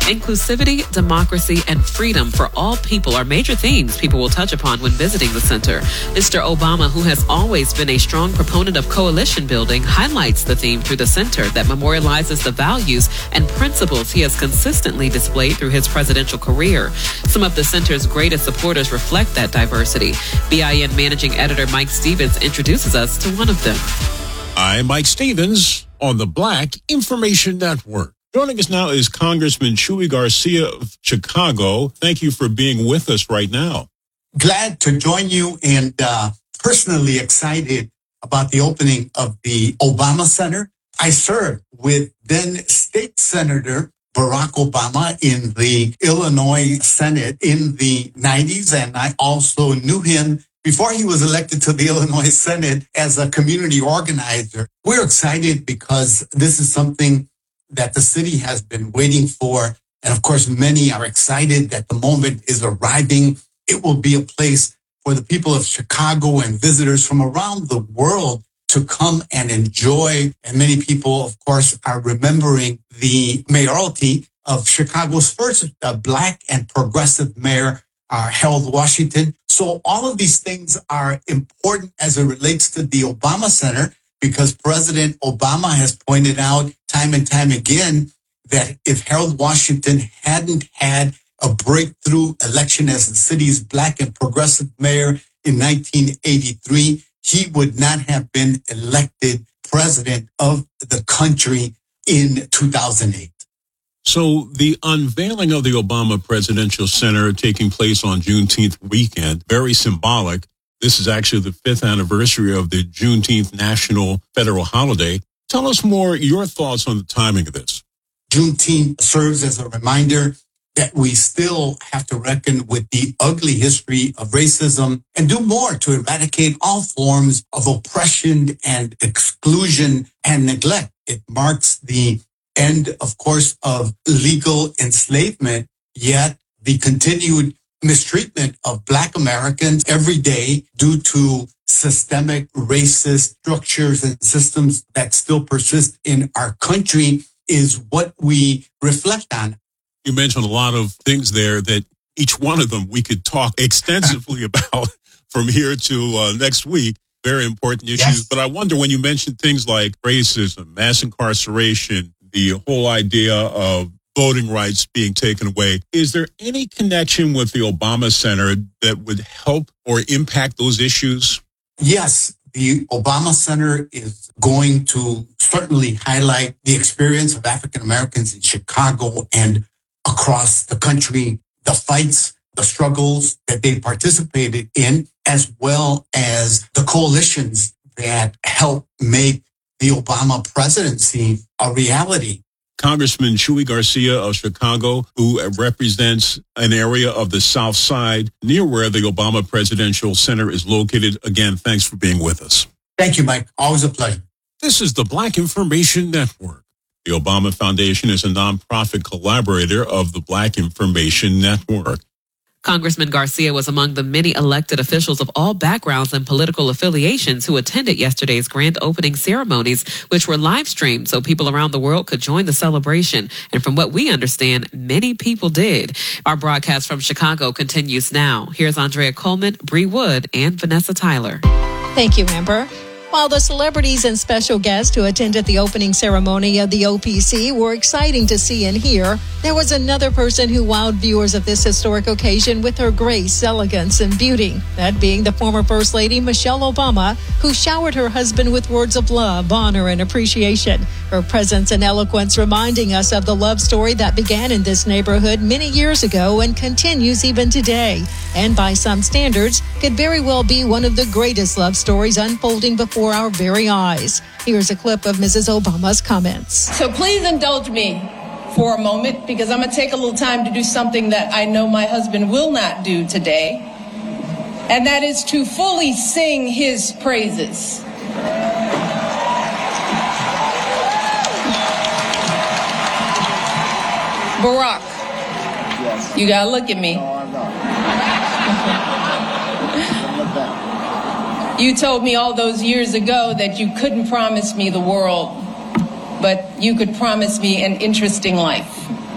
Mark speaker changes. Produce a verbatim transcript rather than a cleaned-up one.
Speaker 1: Inclusivity, democracy, and freedom for all people are major themes people will touch upon when visiting the center. Mister Obama, who has always been a strong proponent of coalition building, highlights the theme through the center that memorializes the values and principles he has consistently displayed through his presidential career. Some of the center's greatest supporters reflect that diversity. B I N Managing Editor Mike Stevens introduces us to one of them.
Speaker 2: I'm Mike Stevens on the Black Information Network. Joining us now is Congressman Chuy Garcia of Chicago. Thank you for being with us right now.
Speaker 3: Glad to join you and uh, personally excited about the opening of the Obama Center. I served with then State Senator Barack Obama in the Illinois Senate in the nineties, and I also knew him before he was elected to the Illinois Senate as a community organizer. We're excited because this is something that the city has been waiting for. And of course, many are excited that the moment is arriving. It will be a place for the people of Chicago and visitors from around the world to come and enjoy. And many people, of course, are remembering the mayoralty of Chicago's first uh, Black and progressive mayor, uh, Harold Washington. So all of these things are important as it relates to the Obama Center, because President Obama has pointed out time and time again that if Harold Washington hadn't had a breakthrough election as the city's Black and progressive mayor in nineteen eighty-three, he would not have been elected president of the country in two thousand eight.
Speaker 2: So the unveiling of the Obama Presidential Center taking place on Juneteenth weekend, very symbolic. This is actually the fifth anniversary of the Juneteenth national federal holiday. Tell us more, your thoughts on the timing of this.
Speaker 3: Juneteenth serves as a reminder that we still have to reckon with the ugly history of racism and do more to eradicate all forms of oppression and exclusion and neglect. It marks the end, of course, of legal enslavement, yet the continued mistreatment of Black Americans every day due to systemic racist structures and systems that still persist in our country is what we reflect on.
Speaker 2: You mentioned a lot of things there that each one of them we could talk extensively about from here to uh, next week. Very important issues. Yes. But I wonder, when you mentioned things like racism, mass incarceration, the whole idea of voting rights being taken away, is there any connection with the Obama Center that would help or impact those issues?
Speaker 3: Yes. The Obama Center is going to certainly highlight the experience of African Americans in Chicago and across the country, the fights, the struggles that they participated in, as well as the coalitions that helped make the Obama presidency a reality.
Speaker 2: Congressman Chuy Garcia of Chicago, who represents an area of the South Side near where the Obama Presidential Center is located. Again, thanks for being with us.
Speaker 3: Thank you, Mike. Always a pleasure.
Speaker 2: This is the Black Information Network. The Obama Foundation is a nonprofit collaborator of the Black Information Network.
Speaker 1: Congressman Garcia was among the many elected officials of all backgrounds and political affiliations who attended yesterday's grand opening ceremonies, which were live streamed so people around the world could join the celebration. And from what we understand, many people did. Our broadcast from Chicago continues now. Here's Andrea Coleman, Bree Wood, and Vanessa Tyler.
Speaker 4: Thank you, Amber. While the celebrities and special guests who attended the opening ceremony of the O P C were exciting to see and hear, there was another person who wowed viewers of this historic occasion with her grace, elegance, and beauty. That being the former First Lady Michelle Obama, who showered her husband with words of love, honor, and appreciation. Her presence and eloquence reminding us of the love story that began in this neighborhood many years ago and continues even today. And by some standards, could very well be one of the greatest love stories unfolding before our very eyes. Here's a clip of Missus Obama's comments.
Speaker 5: So please indulge me for a moment, because I'm going to take a little time to do something that I know my husband will not do today, and that is to fully sing his praises. Barack, yes. You gotta look at me. No, I'm not. You told me all those years ago that you couldn't promise me the world, but you could promise me an interesting life.